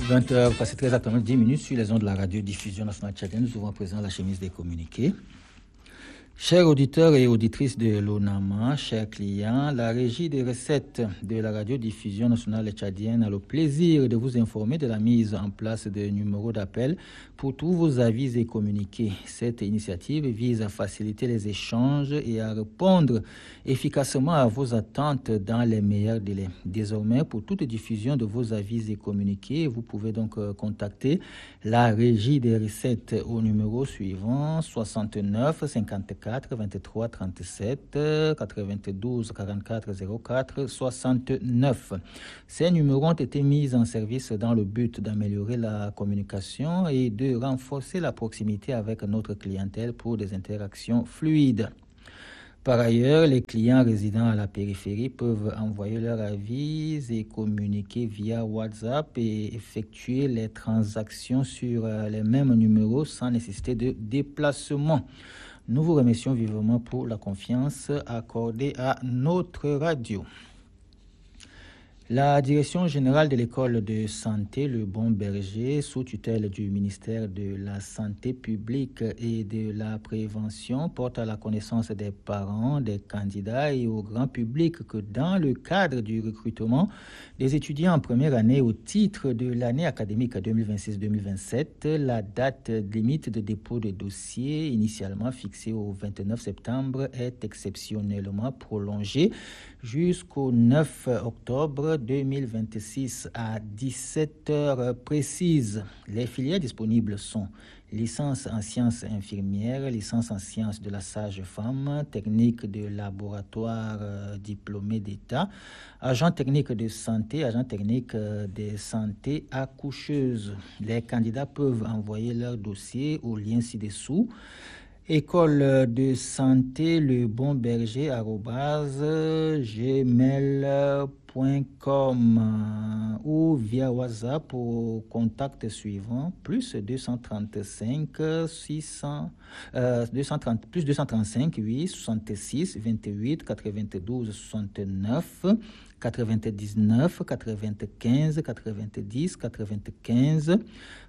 20h, passé très exactement 10 minutes sur les ondes de la radiodiffusion nationale tchadienne. Nous ouvrons à présent la chemise des communiqués. Chers auditeurs et auditrices de l'ONAMA, chers clients, la régie des recettes de la radiodiffusion nationale tchadienne a le plaisir de vous informer de la mise en place de numéros d'appel pour tous vos avis et communiqués. Cette initiative vise à faciliter les échanges et à répondre efficacement à vos attentes dans les meilleurs délais. Désormais, pour toute diffusion de vos avis et communiqués, vous pouvez donc contacter la régie des recettes au numéro suivant 69 54 23 37 92 44 04 69. Ces numéros ont été mis en service dans le but d'améliorer la communication et de renforcer la proximité avec notre clientèle pour des interactions fluides. Par ailleurs, les clients résidant à la périphérie peuvent envoyer leurs avis et communiquer via WhatsApp et effectuer les transactions sur les mêmes numéros sans nécessité de déplacement. Nous vous remercions vivement pour la confiance accordée à notre radio. La Direction générale de l'école de santé Le Bon Berger, sous tutelle du ministère de la Santé publique et de la Prévention, porte à la connaissance des parents, des candidats et au grand public que dans le cadre du recrutement des étudiants en première année au titre de l'année académique 2026-2027, la date limite de dépôt de dossier initialement fixée au 29 septembre est exceptionnellement prolongée jusqu'au 9 octobre 2026 à 17 heures précises. Les filières disponibles sont licence en sciences infirmières, licence en sciences de la sage-femme, technique de laboratoire diplômé d'État, agent technique de santé, agent technique de santé accoucheuse. Les candidats peuvent envoyer leur dossier au lien ci-dessous. École de santé Le Bon Berger @gmail.com ou via WhatsApp au contact suivant plus 235 600 230 plus 235 8 66 28 92 69 99 95 90 95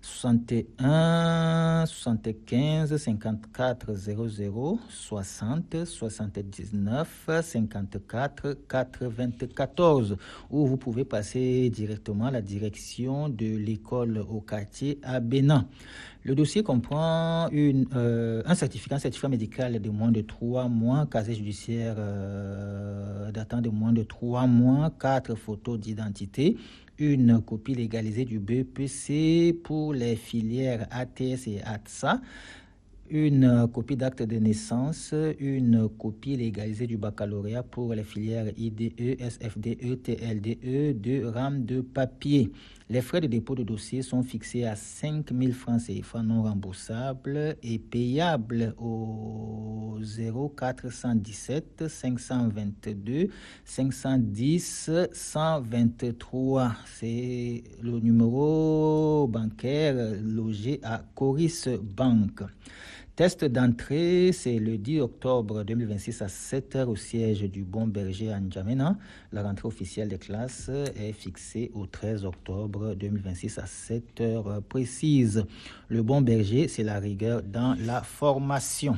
61 75 54 00 60 79 54 94 ou vous pouvez passer directement à la direction de l'école au quartier à Bénin. Le dossier comprend un certificat médical de moins de 3 mois, casier judiciaire datant de moins de 3 mois, 4 photos d'identité, une copie légalisée du BEPC pour les filières ATS et ATSA, une copie d'acte de naissance, une copie légalisée du baccalauréat pour les filières IDE, SFDE, TLDE, 2 rames de papier. Les frais de dépôt de dossier sont fixés à 5 000 francs CFA non remboursables et payables au 0417 522 510 123. C'est le numéro bancaire logé à Coris Bank. Test d'entrée, c'est le 10 octobre 2026 à 7h au siège du Bon Berger à N'Djamena. La rentrée officielle des classes est fixée au 13 octobre 2026 à 7h précise. Le Bon Berger, c'est la rigueur dans la formation.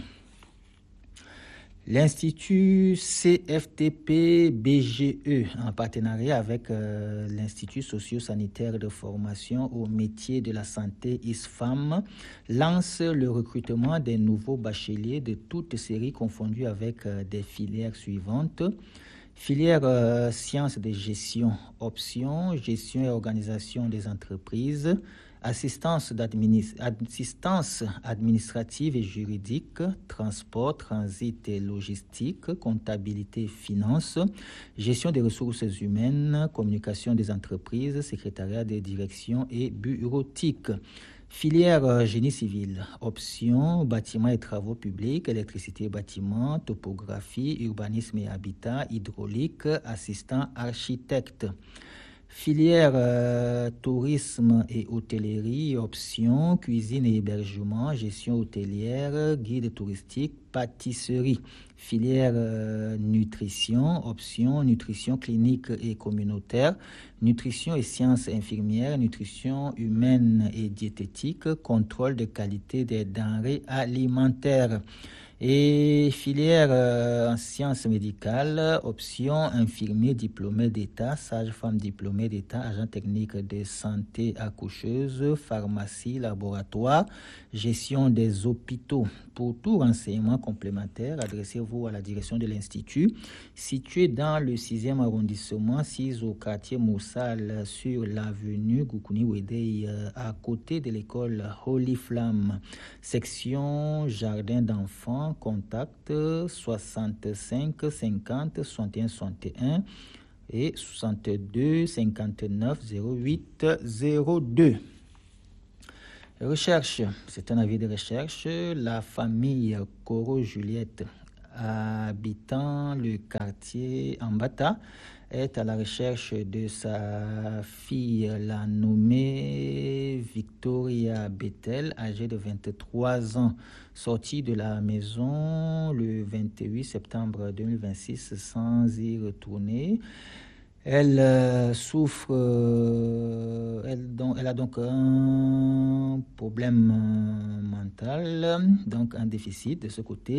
L'Institut CFTP-BGE, en partenariat avec l'Institut socio-sanitaire de formation au métier de la santé ISFAM, lance le recrutement des nouveaux bacheliers de toutes séries confondues avec des filières suivantes. Filière sciences de gestion, option, gestion et organisation des entreprises, assistance administrative et juridique, transport, transit et logistique, comptabilité et finance, gestion des ressources humaines, communication des entreprises, secrétariat des directions et bureautique. Filière génie civil, option bâtiments et travaux publics, électricité et bâtiments, topographie, urbanisme et habitat, hydraulique, assistant architecte. Filière tourisme et hôtellerie, option cuisine et hébergement, gestion hôtelière, guide touristique, pâtisserie. Filière nutrition, option nutrition clinique et communautaire, nutrition et sciences infirmières, nutrition humaine et diététique, contrôle de qualité des denrées alimentaires. Et filière en sciences médicales, option infirmier diplômé d'État, sage-femme diplômée d'État, agent technique de santé accoucheuse, pharmacie, laboratoire, gestion des hôpitaux. Pour tout renseignement complémentaire, adressez-vous à la direction de l'Institut, situé dans le 6e arrondissement, 6 au quartier Moussal, sur l'avenue Goukouni Wedei, à côté de l'école Holy Flamme, section jardin d'enfants. Contact 65 50 61 61 et 62 59 08 02. Recherche, c'est un avis de recherche. La famille Coro-Juliette, habitant le quartier Ambata, est à la recherche de sa fille, la nommée Victoria Bethel, âgée de 23 ans, sortie de la maison le 28 septembre 2026 sans y retourner. Elle souffre, elle a donc un problème mental, donc un déficit de ce côté.